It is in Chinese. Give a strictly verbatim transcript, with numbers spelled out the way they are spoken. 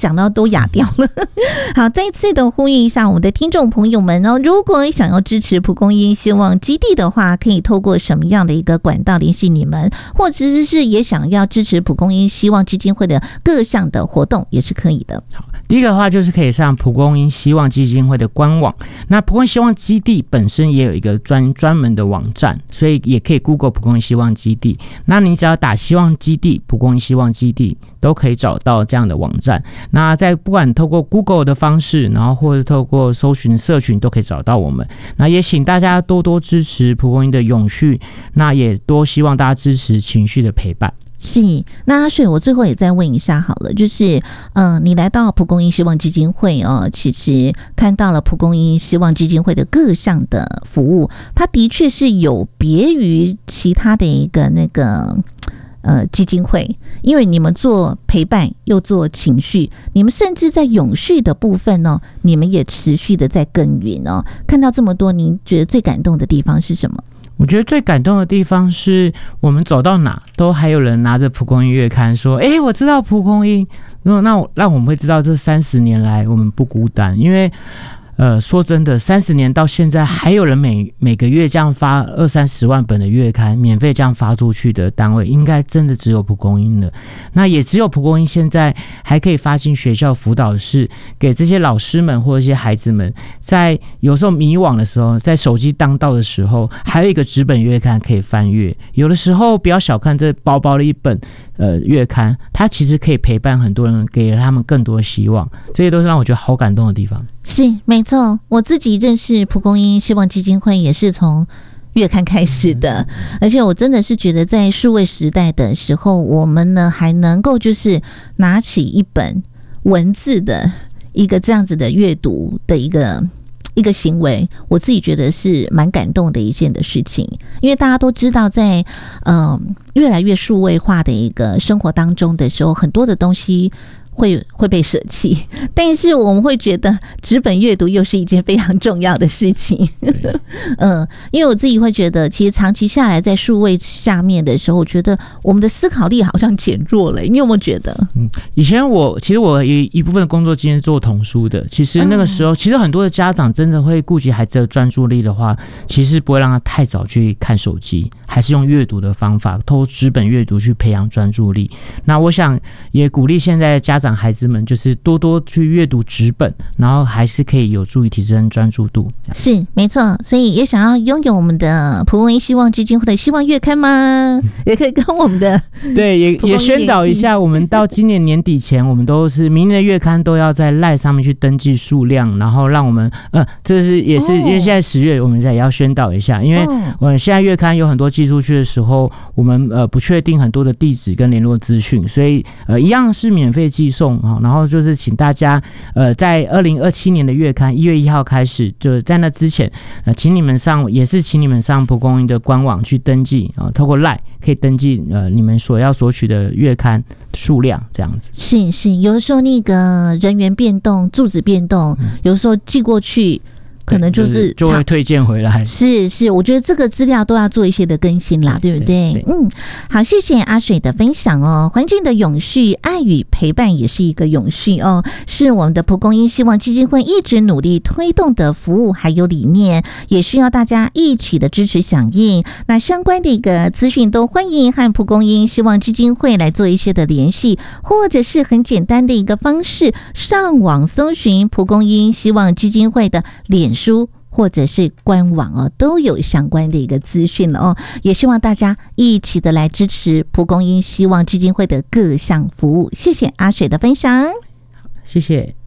讲到都哑掉了。好，再一次的呼吁一下我们的听众朋友们哦，如果想要支持蒲公英希望基地的话，可以透过什么样的一个管道联系你们，或者是也想要支持蒲公英希望基金会的各项的活动也是可以的。 好，第一个的话就是可以上蒲公英希望基金会的官网，那蒲公英希望基地本身也有一个专专门的网站，所以也可以 Google 蒲公英希望基地，那你只要打希望基地蒲公英希望基地都可以找到这样的网站。那在不管透过 Google 的方式，然后或者透过搜寻社群都可以找到我们。那也请大家多多支持蒲公英的永续，那也多希望大家支持情绪的陪伴。 是，那阿水，我最后也再问一下好了，就是，嗯、呃，你来到蒲公英希望基金会哦，其实看到了蒲公英希望基金会的各项的服务，它的确是有别于其他的一个那个呃基金会，因为你们做陪伴又做情绪，你们甚至在永续的部分呢、哦，你们也持续的在耕耘哦。看到这么多，您觉得最感动的地方是什么？ 我觉得最感动的地方是我们走到哪都还有人拿着蒲公英月刊说，哎，我知道蒲公英，那让我们会知道这三十年来我们不孤单。因为呃，说真的，三十年到现在还有人每每个月这样发二三十万本的月刊免费这样发出去的单位，应该真的只有蒲公英了。那也只有蒲公英现在还可以发进学校辅导室，给这些老师们或者一些孩子们，在有时候迷惘的时候，在手机当道的时候，还有一个纸本月刊可以翻阅。有的时候不要小看这薄薄的一本呃月刊，它其实可以陪伴很多人，给了他们更多的希望。这些都是让我觉得好感动的地方。 是，没错，我自己认识蒲公英希望基金会也是从月刊开始的，而且我真的是觉得在数位时代的时候，我们呢还能够就是拿起一本文字的一个这样子的阅读的一个一个行为，我自己觉得是蛮感动的一件的事情。因为大家都知道在呃越来越数位化的一个生活当中的时候，很多的东西会会被舍弃，但是我们会觉得纸本阅读又是一件非常重要的事情。嗯，因为我自己会觉得，其实长期下来在数位下面的时候，我觉得我们的思考力好像减弱了。你有没有觉得？嗯， 以前我其实我有一部分的工作经验做童书的，其实那个时候，嗯、其实很多的家长真的会顾及孩子的专注力的话，其实不会让他太早去看手机，还是用阅读的方法，透过纸本阅读去培养专注力。那我想也鼓励现在的家长孩子们就是多多去阅读纸本，然后还是可以有助于提升专注度。 是，没错，所以也想要拥有我们的蒲公英希望基金会的希望月刊吗？也可以跟我们的对也也宣导一下，我们到今年年底前，我们都是明年的月刊都要在 LINE 上面去登记数量，然后让我们呃，这是也是、哦、因为现在十月，我们也要宣导一下，因为我们现在月刊有很多寄出去的时候，我们呃不确定很多的地址跟联络资讯，所以呃一样是免费寄送啊，然后就是请大家呃在二零二七年的月刊一月一号开始，就在那之前呃请你们上也是请你们上蒲公英的官网去登记啊，透过 LINE 可以登记呃你们所要索取的月刊数量这样子。 是是，有的时候那个人员变动、住址变动，嗯、有的时候寄过去。可能就是、 就是、就会推荐回来。 是是，我觉得这个资料都要做一些的更新啦，对不对？对对嗯，好，谢谢阿水的分享哦。环境的永续，爱与陪伴也是一个永续哦，是我们的蒲公英希望基金会一直努力推动的服务还有理念，也需要大家一起的支持响应。那相关的一个资讯都欢迎和蒲公英希望基金会来做一些的联系，或者是很简单的一个方式，上网搜寻蒲公英希望基金会的脸书或者是官网哦，都有相关的一个资讯了哦。也希望大家一起的来支持蒲公英希望基金会的各项服务。谢谢阿水的分享， 谢谢。